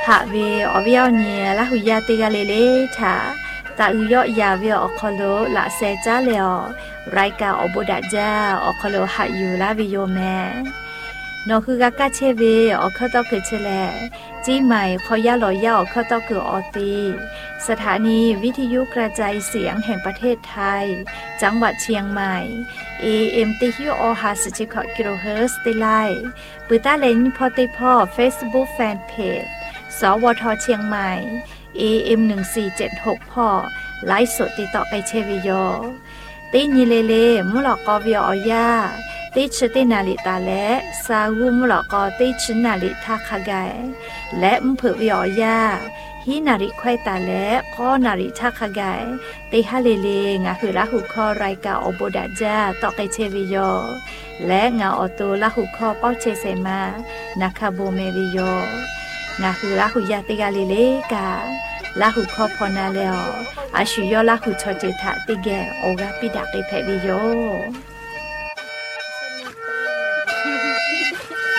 หาเวอวิเอาเนี่ยละหุยาติกาเลถาตาอุยอยาเวอคโลละเซจ้าเลอไรกาอบุดาจาอคโลหะอยู่ละวิโยแมนอคือกากาเชเวอคตอคือเชแลจี้ใหม่ขอยาหลอยาอคตอคือออตีสถานีวิทยุกระจายเสียงแห่งประเทศไทยจังหวัดเชียงใหม่ AM ติฮิโอฮาสจิคกิโลเฮิรตซ์ติไลปืต้าเลนพอติพ่อ Facebook Fanpage สวทเชียงใหม่ AM 1476พ่อไลฟ์สดติดต่อไปเชวิโยตีนีเลมุหลอกกอวิอยาตีชตินาลิตาและซาวูมุหลอกกอตีชนาลิทาคาไกและมเผืวิอยาฮีนาริควายตาและข้อนาริทาคาไกตีฮาเลงาคือละหุคอรายกาอโบดาจาต่อไปเชวิโยและงาออโตละหุคอปอเชเซมานาคาโบเมวิโยงาคือละหุยาติกาเลกาละหุคอพอนาเลออาชุยอละหุชอเจทะติแกโอกาปิดักไปเพวิโย